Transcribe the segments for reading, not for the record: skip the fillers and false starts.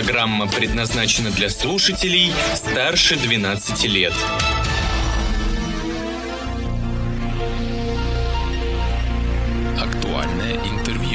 Программа предназначена для слушателей старше 12 лет. Актуальное интервью.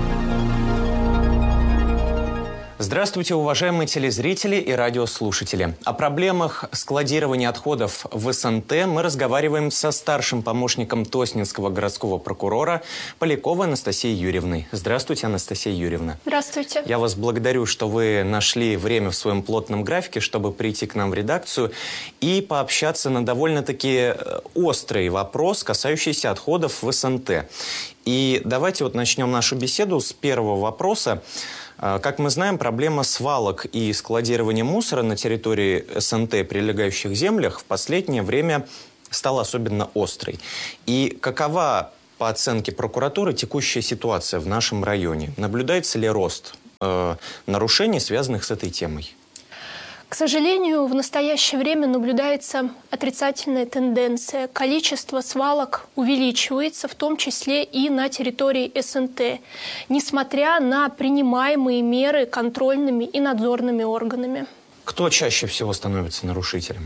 Здравствуйте, уважаемые телезрители и радиослушатели. О проблемах складирования отходов в СНТ мы разговариваем со старшим помощником Тоснинского городского прокурора Поляковой Анастасией Юрьевной. Здравствуйте, Анастасия Юрьевна. Здравствуйте. Я вас благодарю, что вы нашли время в своем плотном графике, чтобы прийти к нам в редакцию и пообщаться на довольно-таки острый вопрос, касающийся отходов в СНТ. И давайте начнем нашу беседу с первого вопроса. Как мы знаем, проблема свалок и складирования мусора на территории СНТ, прилегающих землях, в последнее время стала особенно острой. И какова, по оценке прокуратуры, текущая ситуация в нашем районе? Наблюдается ли рост нарушений, связанных с этой темой? К сожалению, в настоящее время наблюдается отрицательная тенденция. Количество свалок увеличивается, в том числе и на территории СНТ, несмотря на принимаемые меры контрольными и надзорными органами. Кто чаще всего становится нарушителем?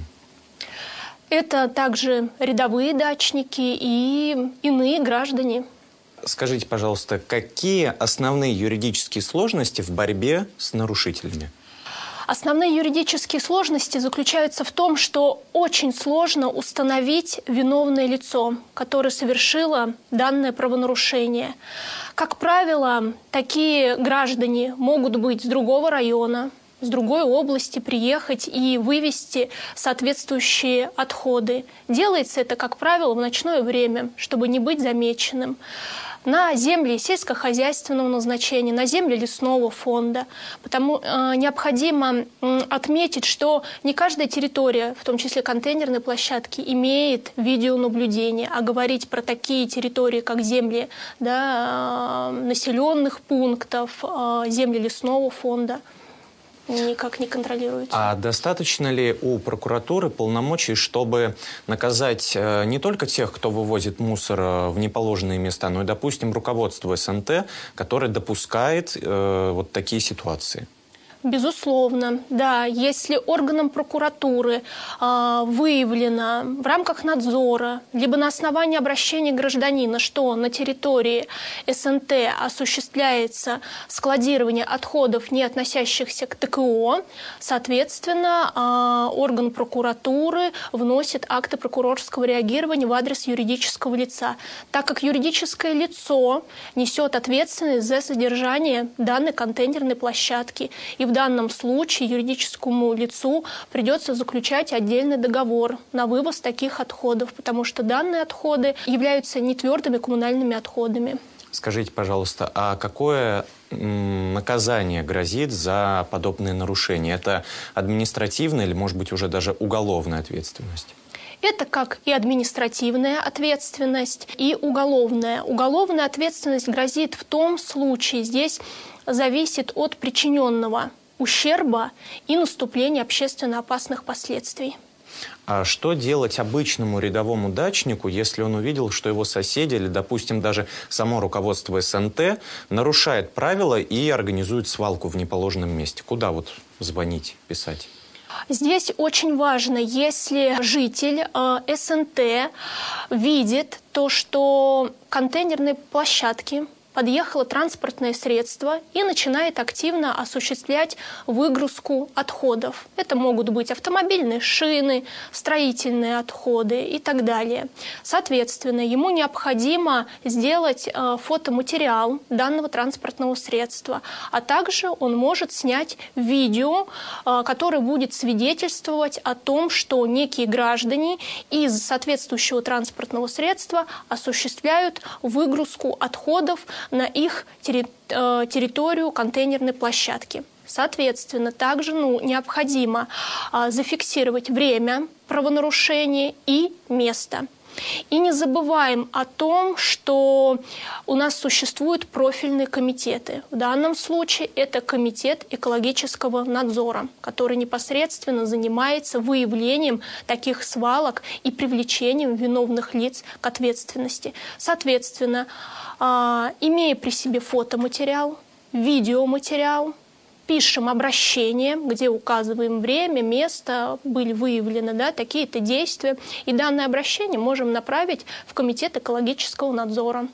Это также рядовые дачники и иные граждане. Скажите, пожалуйста, какие основные юридические сложности в борьбе с нарушителями? Основные юридические сложности заключаются в том, что очень сложно установить виновное лицо, которое совершило данное правонарушение. Как правило, такие граждане могут быть с другого района, с другой области, приехать и вывести соответствующие отходы. Делается это, как правило, в ночное время, чтобы не быть замеченным. На земли сельскохозяйственного назначения, на земли лесного фонда. Потому необходимо отметить, что не каждая территория, в том числе контейнерные площадки, имеет видеонаблюдение. А говорить про такие территории, как земли населенных пунктов, земли лесного фонда, никак не контролируется. А достаточно ли у прокуратуры полномочий, чтобы наказать не только тех, кто вывозит мусор в неположенные места, но и, допустим, руководство СНТ, которое допускает вот такие ситуации? Безусловно, да. Если органом прокуратуры выявлено в рамках надзора, либо на основании обращения гражданина, что на территории СНТ осуществляется складирование отходов, не относящихся к ТКО, соответственно, орган прокуратуры вносит акты прокурорского реагирования в адрес юридического лица, так как юридическое лицо несет ответственность за содержание данной контейнерной площадки. И в данном случае юридическому лицу придется заключать отдельный договор на вывоз таких отходов, потому что данные отходы являются нетвердыми коммунальными отходами. Скажите, пожалуйста, а какое наказание грозит за подобные нарушения? Это административная или, может быть, уже даже уголовная ответственность? Это как и административная ответственность, и уголовная. Уголовная ответственность грозит в том случае, здесь зависит от причиненного ущерба и наступления общественно опасных последствий. А что делать обычному рядовому дачнику, если он увидел, что его соседи или, допустим, даже само руководство СНТ нарушает правила и организует свалку в неположенном месте? Куда звонить, писать? Здесь очень важно, если житель СНТ видит то, что контейнерные площадки подъехало транспортное средство и начинает активно осуществлять выгрузку отходов. Это могут быть автомобильные шины, строительные отходы и так далее. Соответственно, ему необходимо сделать фотоматериал данного транспортного средства, а также он может снять видео, которое будет свидетельствовать о том, что некие граждане из соответствующего транспортного средства осуществляют выгрузку отходов на их территорию контейнерной площадки. Соответственно, также необходимо зафиксировать время правонарушения и место. И не забываем о том, что у нас существуют профильные комитеты. В данном случае это комитет экологического надзора, который непосредственно занимается выявлением таких свалок и привлечением виновных лиц к ответственности. Соответственно, имея при себе фотоматериал, видеоматериал, пишем обращение, где указываем время, место, были выявлены, да, такие-то действия. И данное обращение можем направить в Комитет экологического надзора.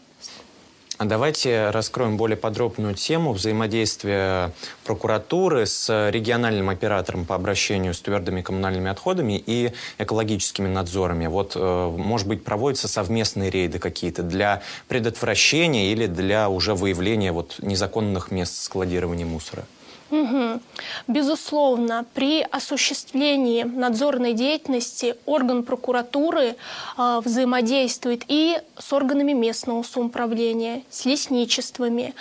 А давайте раскроем более подробную тему взаимодействия прокуратуры с региональным оператором по обращению с твердыми коммунальными отходами и экологическими надзорами. Вот, может быть, проводятся совместные рейды какие-то для предотвращения или для уже выявления вот незаконных мест складирования мусора? Угу. Безусловно, при осуществлении надзорной деятельности орган прокуратуры взаимодействует и с органами местного самоуправления, с лесничествами,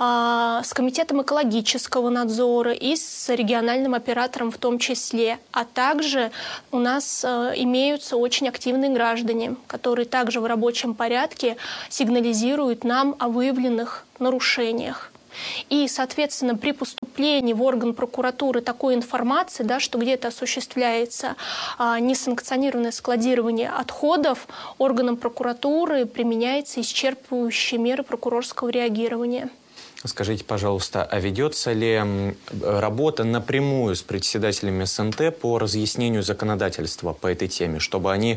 с Комитетом экологического надзора и с региональным оператором в том числе. А также у нас имеются очень активные граждане, которые также в рабочем порядке сигнализируют нам о выявленных нарушениях. И, соответственно, при поступлении в орган прокуратуры такой информации, да, что где-то осуществляется несанкционированное складирование отходов, органам прокуратуры применяются исчерпывающие меры прокурорского реагирования. Скажите, пожалуйста, а ведется ли работа напрямую с председателями СНТ по разъяснению законодательства по этой теме, чтобы они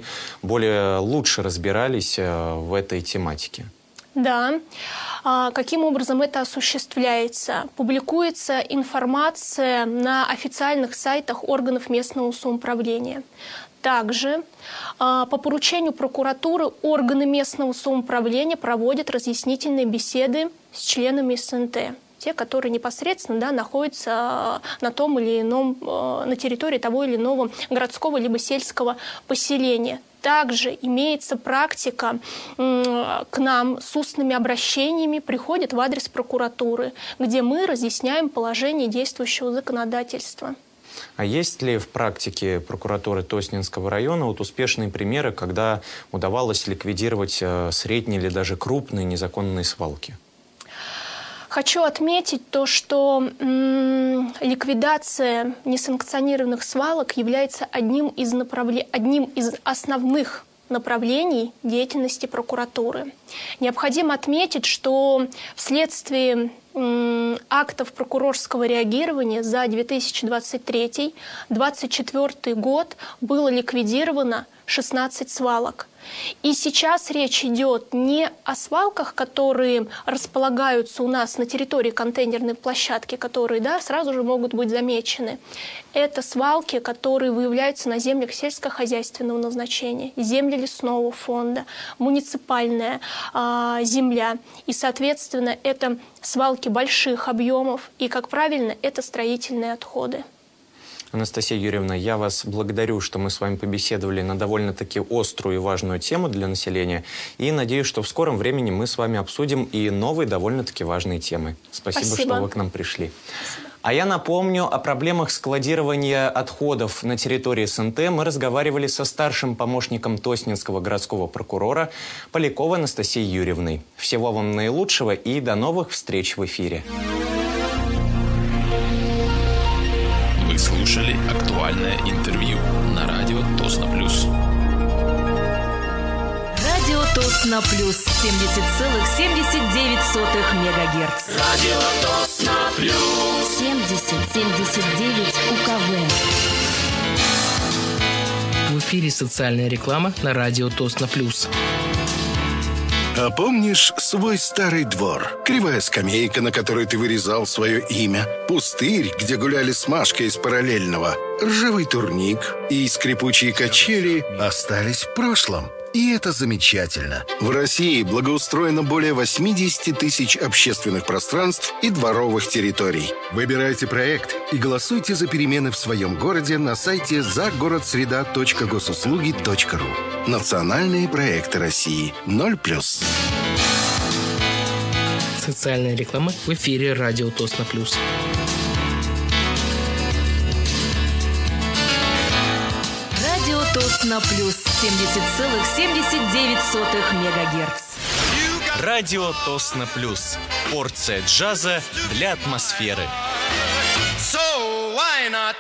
лучше разбирались в этой тематике? Да. Каким образом это осуществляется? Публикуется информация на официальных сайтах органов местного самоуправления. Также по поручению прокуратуры органы местного самоуправления проводят разъяснительные беседы с членами СНТ. Те, которые непосредственно, да, находятся на том или ином, на территории того или иного городского либо сельского поселения. Также имеется практика, к нам с устными обращениями приходят в адрес прокуратуры, где мы разъясняем положение действующего законодательства. А есть ли в практике прокуратуры Тоснинского района вот успешные примеры, когда удавалось ликвидировать средние или даже крупные незаконные свалки? Хочу отметить то, что ликвидация несанкционированных свалок является одним из основных направлений деятельности прокуратуры. Необходимо отметить, что вследствие актов прокурорского реагирования за 2023-2024 год было ликвидировано 16 свалок. И сейчас речь идет не о свалках, которые располагаются у нас на территории контейнерной площадки, которые, да, сразу же могут быть замечены. Это свалки, которые выявляются на землях сельскохозяйственного назначения, земли лесного фонда, муниципальная земля. И, соответственно, это свалки больших объемов. И, как правильно, это строительные отходы. Анастасия Юрьевна, я вас благодарю, что мы с вами побеседовали на довольно-таки острую и важную тему для населения. И надеюсь, что в скором времени мы с вами обсудим и новые довольно-таки важные темы. Спасибо, что вы к нам пришли. Спасибо. А я напомню, о проблемах складирования отходов на территории СНТ мы разговаривали со старшим помощником Тоснинского городского прокурора Поляковой Анастасией Юрьевной. Всего вам наилучшего и до новых встреч в эфире. Вы слушали актуальное интервью на радио Тосно Плюс. Радио Тосно Плюс 70,79 МГц. Радио Тосно Плюс. 70,79 УКВ. В эфире социальная реклама на радио Тосно Плюс. А помнишь свой старый двор? Кривая скамейка, на которой ты вырезал свое имя. Пустырь, где гуляли с Машкой из параллельного. Ржавый турник и скрипучие качели остались в прошлом. И это замечательно. В России благоустроено более 80 тысяч общественных пространств и дворовых территорий. Выбирайте проект и голосуйте за перемены в своем городе на сайте загородсреда.госуслуги.ру. Национальные проекты России 0+. Социальная реклама в эфире радио Тосно Плюс. Радио Тосно Плюс 70,79 МГц. Радио Тосно Плюс. Порция джаза для атмосферы.